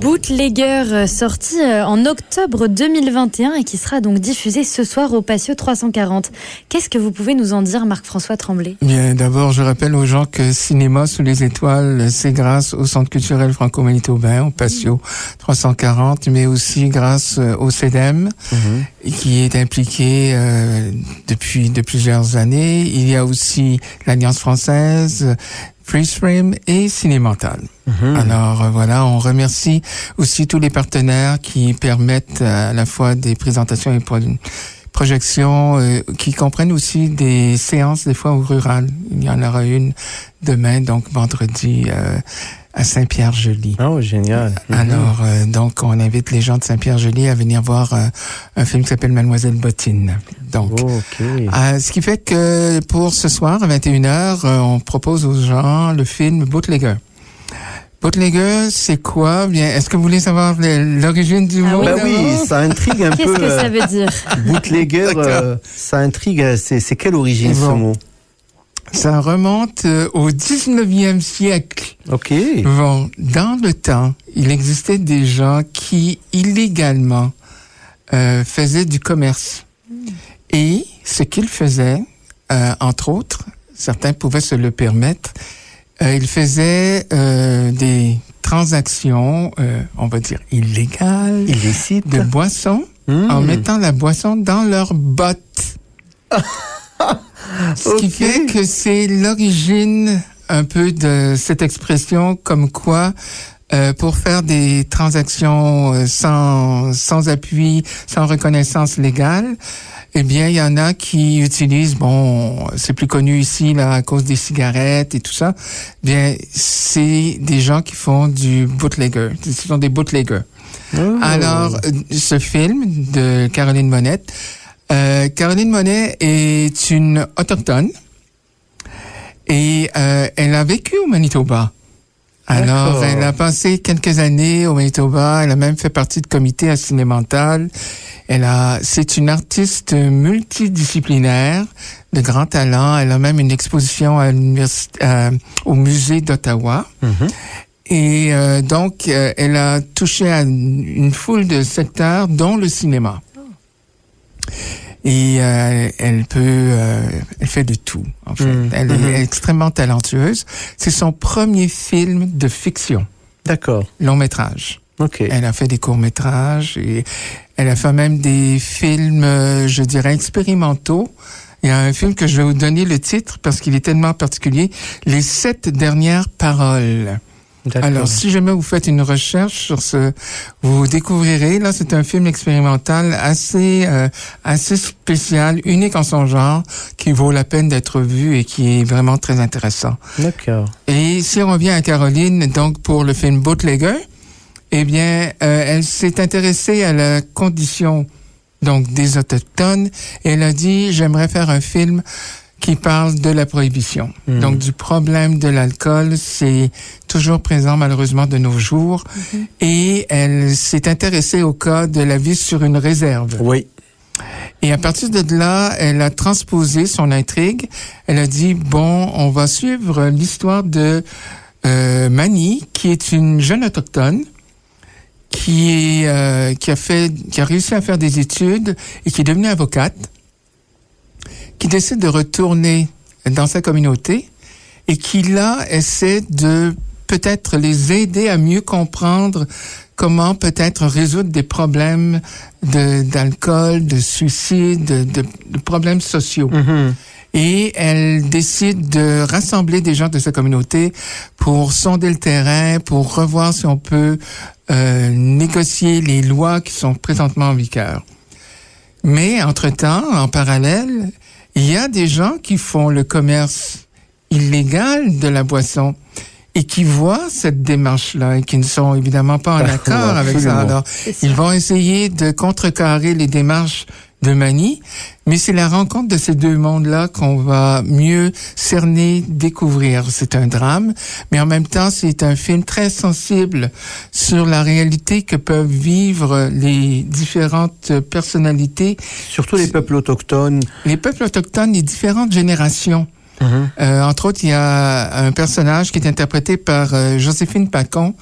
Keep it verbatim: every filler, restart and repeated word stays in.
Bootlegger, sorti en octobre deux mille vingt et un et qui sera donc diffusé ce soir au Patio trois cent quarante. Qu'est-ce que vous pouvez nous en dire, Marc-François Tremblay? Bien, d'abord, je rappelle aux gens que Cinéma sous les étoiles, c'est grâce au Centre culturel franco-manitobain, au Patio trois cent quarante, mais aussi grâce au C E D E M, mm-hmm. qui est impliqué euh, depuis de plusieurs années. Il y a aussi l'Alliance française, Freeze Frame et Cinémental. Mm-hmm. Alors euh, voilà, on remercie aussi tous les partenaires qui permettent euh, à la fois des présentations et pro- projections euh, qui comprennent aussi des séances des fois au rural. Il y en aura une demain, donc vendredi euh, à Saint-Pierre-Joly. Oh, génial. Mm-hmm. Alors euh, donc on invite les gens de Saint-Pierre-Joly à venir voir euh, un film qui s'appelle Mademoiselle Bottine. Donc, oh, okay. euh, ce qui fait que pour ce soir à vingt et une heures, euh, on propose aux gens le film Bootlegger. Bootlegger, c'est quoi? Bien, est-ce que vous voulez savoir l'origine du ah mot? oui, ben oui, ça intrigue un Qu'est-ce peu. Qu'est-ce que ça veut dire? Bootlegger, euh, ça intrigue. C'est, c'est quelle origine bon. ce mot? Ça remonte euh, au dix-neuvième siècle. Ok. Bon, dans le temps, il existait des gens qui illégalement euh, faisaient du commerce. Mm. Et ce qu'ils faisaient, euh, entre autres, certains pouvaient se le permettre, euh, ils faisaient euh, des transactions, euh, on va dire illégales, illicites, de boissons, mmh. en mettant la boisson dans leurs bottes. Ce okay. qui fait que c'est l'origine un peu de cette expression comme quoi Euh, pour faire des transactions euh, sans sans appui, sans reconnaissance légale, eh bien, il y en a qui utilisent, bon, c'est plus connu ici là à cause des cigarettes et tout ça. Bien, c'est des gens qui font du bootlegger. Ce sont des bootleggers. Oh. Alors, ce film de Caroline Monette, euh, Caroline Monette est une autochtone et euh, elle a vécu au Manitoba. Alors, D'accord. elle a passé quelques années au Manitoba. Elle a même fait partie de comité à Cinémental. Elle a, c'est une artiste multidisciplinaire de grand talent. Elle a même une exposition à l'université, euh, au musée d'Ottawa. Mm-hmm. Et euh, donc, euh, elle a touché à une, une foule de secteurs, dont le cinéma. Et euh, elle peut, euh, elle fait de tout, en fait. Mmh, elle mmh. est extrêmement talentueuse. C'est son premier film de fiction. D'accord. Long métrage. Ok. Elle a fait des courts métrages et elle a fait même des films, euh, je dirais, expérimentaux. Il y a un film que je vais vous donner le titre parce qu'il est tellement particulier. Les sept dernières paroles. D'accord. Alors, si jamais vous faites une recherche sur ce, vous découvrirez, là, c'est un film expérimental assez, euh, assez spécial, unique en son genre, qui vaut la peine d'être vu et qui est vraiment très intéressant. D'accord. Et si on revient à Caroline, donc, pour le film Bootlegger, eh bien, euh, elle s'est intéressée à la condition, donc, des Autochtones, et elle a dit, j'aimerais faire un film qui parle de la prohibition. Mmh. Donc, du problème de l'alcool, c'est toujours présent, malheureusement, de nos jours. Mmh. Et elle s'est intéressée au cas de la vie sur une réserve. Oui. Et à partir de là, elle a transposé son intrigue. Elle a dit, bon, on va suivre l'histoire de euh, Mani, qui est une jeune autochtone, qui est, euh, qui a fait, qui a réussi à faire des études et qui est devenue avocate, qui décide de retourner dans sa communauté et qui, là, essaie de peut-être les aider à mieux comprendre comment peut-être résoudre des problèmes de, d'alcool, de suicide, de, de, de problèmes sociaux. Mm-hmm. Et elle décide de rassembler des gens de sa communauté pour sonder le terrain, pour revoir si on peut euh, négocier les lois qui sont présentement en vigueur. Mais, entre-temps, en parallèle, il y a des gens qui font le commerce illégal de la boisson et qui voient cette démarche-là et qui ne sont évidemment pas en accord avec ça. Alors, ils vont essayer de contrecarrer les démarches de Mani, mais c'est la rencontre de ces deux mondes-là qu'on va mieux cerner, découvrir. C'est un drame, mais en même temps, c'est un film très sensible sur la réalité que peuvent vivre les différentes personnalités. Surtout les peuples autochtones. Les peuples autochtones, les différentes générations. Mm-hmm. Euh, entre autres, il y a un personnage qui est interprété par euh, Joséphine Pacon,